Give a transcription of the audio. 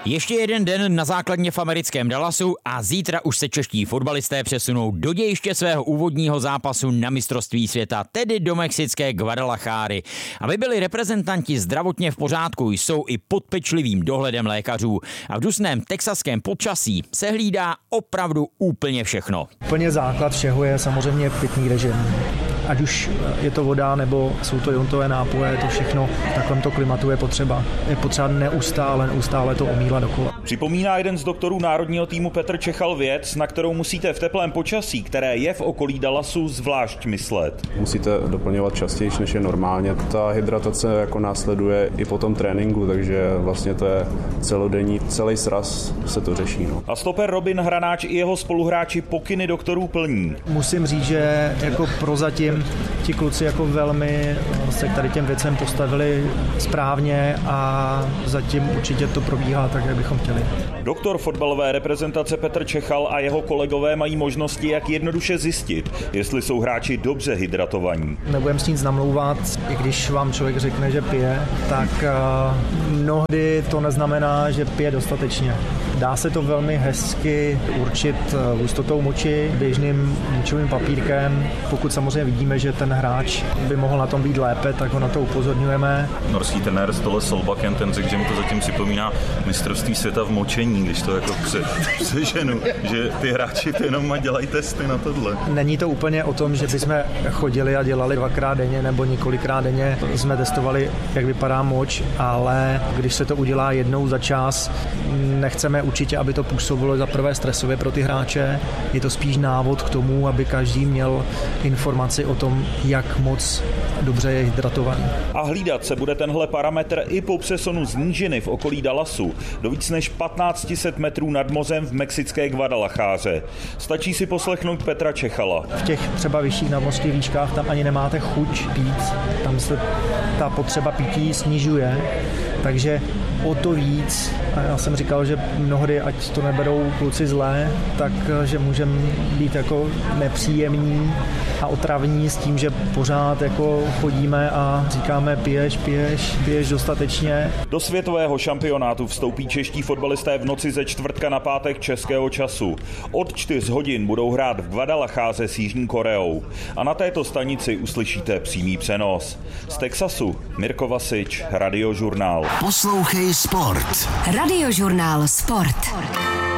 Ještě jeden den na základně v americkém Dallasu a zítra už se čeští fotbalisté přesunou do dějiště svého úvodního zápasu na mistrovství světa, tedy do mexické Guadalajary. Aby byli reprezentanti zdravotně v pořádku, jsou i pod pečlivým dohledem lékařů a v dusném texaském počasí se hlídá opravdu úplně všechno. Úplně základ všeho je samozřejmě pitný režim. Ať už je to voda, nebo jsou to iontové nápoje, to všechno v takovémto klimatu je potřeba. Je potřeba neustále to omílat dokola. Připomíná jeden z doktorů národního týmu Petr Čechal věc, na kterou musíte v teplém počasí, které je v okolí Dallasu, zvlášť myslet. Musíte doplňovat častěji, než je normálně. Ta hydratace jako následuje i po tom tréninku, takže vlastně to je celodenní, celý sraz se to řeší. No. A stoper Robin Hranáč i jeho spoluhráči pokyny doktorů plní. Musím říct, že jako prozatím ti kluci jako velmi se k tady těm věcem postavili správně a zatím určitě to probíhá tak, jak bychom chtěli. Doktor fotbalové reprezentace Petr Čechal a jeho kolegové mají možnosti, jak jednoduše zjistit, jestli jsou hráči dobře hydratovaní. Nebudem s nic namlouvat, i když vám člověk řekne, že pije, tak mnohdy to neznamená, že pije dostatečně. Dá se to velmi hezky určit hustotou moči, běžným močovým papírkem. Pokud samozřejmě vidíme, že ten hráč by mohl na tom být lépe, tak ho na to upozorňujeme. Norský trenér Ståle Solbakken, ten řekl, že mi to zatím připomíná mistrovství světa v močení, když to jako přeženu, že ty hráči to jenom dělají testy na tohle. Není to úplně o tom, že bychom chodili a dělali 2krát denně nebo několikrát denně. Jsme testovali, jak vypadá moč, ale když se to udělá jednou za čas, nechceme určitě, aby to působilo za prvé stresově pro ty hráče. Je to spíš návod k tomu, aby každý měl informaci o tom, jak moc dobře je hydratovaný. A hlídat se bude tenhle parametr i po přesunu z nížiny v okolí Dallasu do víc než 1500 metrů nad mořem v mexické Guadalajáře. Stačí si poslechnout Petra Čechala. V těch třeba vyšších nadmořských výškách tam ani nemáte chuť pít, tam se ta potřeba pití snižuje, takže o to víc, a já jsem říkal, že mnohdy, ať to neberou kluci zlé, takže můžeme být jako nepříjemní a otravní s tím, že pořád jako chodíme a říkáme piješ dostatečně. Do světového šampionátu vstoupí čeští fotbalisté v noci ze čtvrtka na pátek českého času. Od 4 hodin budou hrát v Guadalajáře s Jižní Koreou. A na této stanici uslyšíte přímý přenos. Z Texasu Mirko Vasič, Radiožurnál. Poslouchej Sport. Radiožurnál Sport.